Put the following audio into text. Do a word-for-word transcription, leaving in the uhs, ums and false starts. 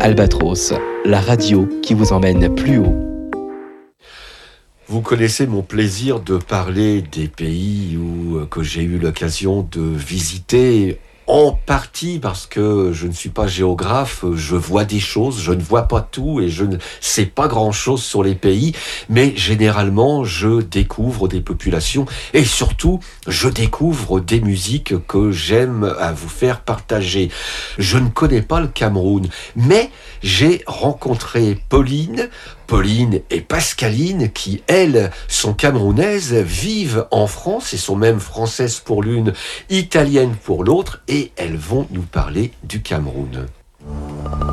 Albatros, la radio qui vous emmène plus haut. Vous connaissez mon plaisir de parler des pays où, que j'ai eu l'occasion de visiter, en partie parce que je ne suis pas géographe, je vois des choses, je ne vois pas tout et je ne sais pas grand-chose sur les pays, mais généralement je découvre des populations et surtout je découvre des musiques que j'aime à vous faire partager. Je ne connais pas le Cameroun, mais j'ai rencontré Pauline, Pauline et Pascaline qui, elles, sont camerounaises, vivent en France et sont même françaises pour l'une, italiennes pour l'autre, et elles vont nous parler du Cameroun.